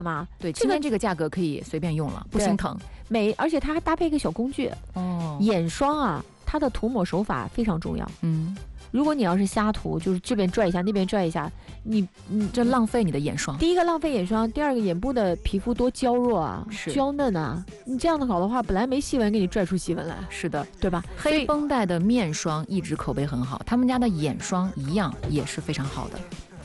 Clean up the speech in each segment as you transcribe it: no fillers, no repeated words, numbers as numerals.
嘛。 对，今天这个价格可以随便用了，不心疼。 而且它还搭配一个小工具眼霜啊，它的涂抹手法非常重要。如果你要是瞎涂，就是这边拽一下那边拽一下，你这浪费你的眼霜。 第一个浪费眼霜，第二个眼部的皮肤多娇弱啊，娇嫩啊，你这样的搞的话，本来没细纹给你拽出细纹来。 是的， 对吧？ 黑绷带的面霜一直口碑很好，他们家的眼霜一样也是非常好的。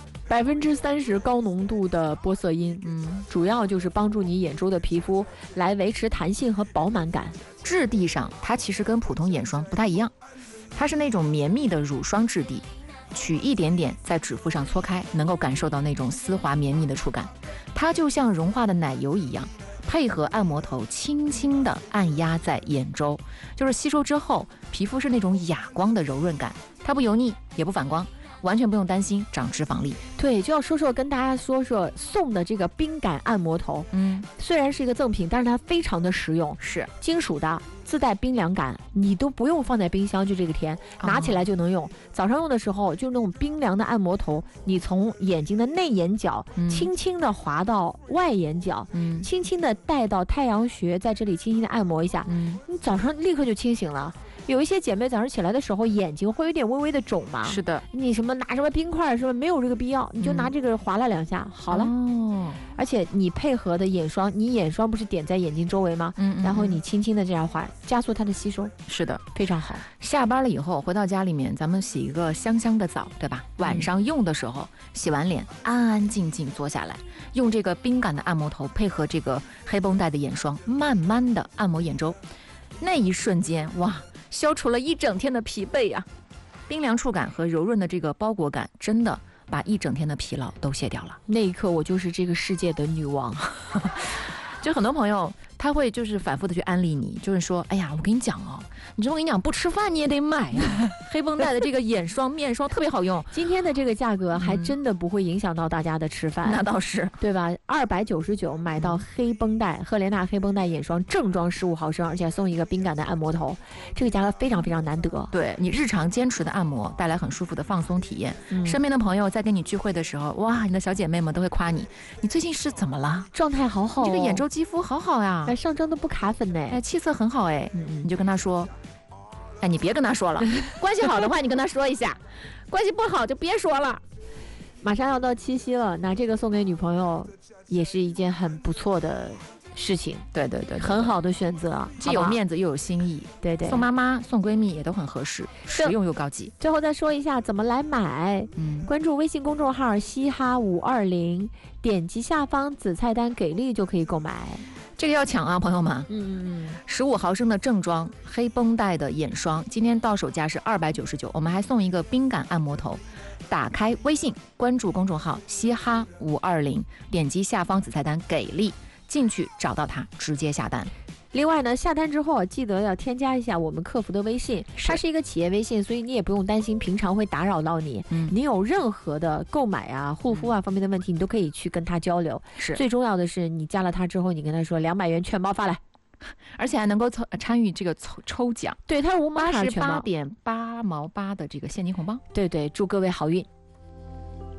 30%高浓度的玻色因，主要就是帮助你眼周的皮肤来维持弹性和饱满感。 质地上，它其实跟普通眼霜不太一样，它是那种绵密的乳霜质地，取一点点在指腹上搓开，能够感受到那种丝滑绵密的触感。它就像融化的奶油一样，配合按摩头轻轻地按压在眼周，就是吸收之后，皮肤是那种哑光的柔润感，它不油腻也不反光。完全不用担心长脂肪粒。 对，就要跟大家说送的这个冰感按摩头，虽然是一个赠品，但是它非常的实用， 是金属的，自带冰凉感，你都不用放在冰箱，就这个天拿起来就能用。早上用的时候，就那种冰凉的按摩头，你从眼睛的内眼角轻轻的滑到外眼角，轻轻的带到太阳穴，在这里轻轻的按摩一下，你早上立刻就清醒了。有一些姐妹早上起来的时候眼睛会有点微微的肿嘛， 是的， 你什么拿什么冰块是吧？没有这个必要，你就拿这个划了2下，好了。而且你配合的眼霜，你眼霜不是点在眼睛周围吗？然后你轻轻的这样划，加速它的吸收。 是的， 非常好。 下班了以后回到家里面，咱们洗一个香香的澡，对吧？晚上用的时候，洗完脸安安静静坐下来，用这个冰感的按摩头配合这个黑绷带的眼霜，慢慢的按摩眼周，那一瞬间，哇！消除了一整天的疲惫呀，冰凉触感和柔润的这个包裹感，真的把一整天的疲劳都卸掉了。 那一刻，我就是这个世界的女王。 就很多朋友他会就是反复的去安利你，就是说，哎呀，我跟你讲哦，你知道我跟你讲，不吃饭你也得买呀。黑绷带的这个眼霜、面霜特别好用， 今天的这个价格还真的不会影响到大家的吃饭， 那倒是， 对吧？299买到黑绷带赫莲娜黑绷带眼霜正装15毫升，而且送一个冰感的按摩头，这个价格非常非常难得。 对你日常坚持的按摩带来很舒服的放松体验，身边的朋友在跟你聚会的时候，哇，你的小姐妹们都会夸你，你最近是怎么了？ 状态好好， 你这个眼周肌肤好好呀， 上妆都不卡粉呢， 气色很好哎，你就跟他说，哎，你别跟他说了，关系好的话你跟他说一下，关系不好就别说了。 马上要到七夕了，那这个送给女朋友也是一件很不错的事情。 对对对， 很好的选择， 既有面子又有心意。 对对， 送妈妈送闺蜜也都很合适，实用又高级。 最后再说一下怎么来买，关注微信公众号嘻哈520，点击下方子菜单给力就可以购买。 这个要抢啊，朋友们！15毫升的正装黑绷带的眼霜，今天到手价是299，我们还送一个冰感按摩头。打开微信，关注公众号嘻哈520，点击下方子菜单给力，进去找到它，直接下单。 另外呢，下单之后记得要添加一下我们客服的微信，它是一个企业微信，所以你也不用担心平常会打扰到你。你有任何的购买啊、护肤啊方面的问题，你都可以去跟他交流。 是， 最重要的是你加了他之后，你跟他说200元全包发来， 而且还能够参与这个抽奖。 对，它是5毛钱 88.8毛8的这个现金红包。 对对，祝各位好运。